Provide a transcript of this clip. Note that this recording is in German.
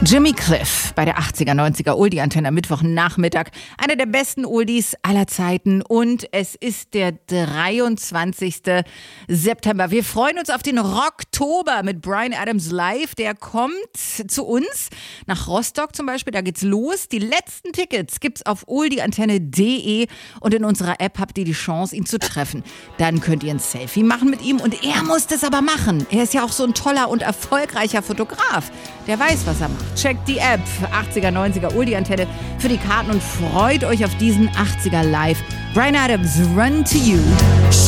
Jimmy Cliff bei der 80er, 90er Oldie-Antenne am Mittwochnachmittag. Einer der besten Oldies aller Zeiten und es ist der 23. September. Wir freuen uns auf den Rocktober mit Bryan Adams live. Der kommt zu uns nach Rostock zum Beispiel. Da geht's los. Die letzten Tickets gibt's auf oldieantenne.de und in unserer App habt ihr die Chance, ihn zu treffen. Dann könnt ihr ein Selfie machen mit ihm und er muss das aber machen. Er ist ja auch so ein toller und erfolgreicher Fotograf. Der weiß, was er macht. Checkt die App 80er, 90er Oldie-Antenne für die Karten und freut euch auf diesen 80er Live. Bryan Adams, Run to You.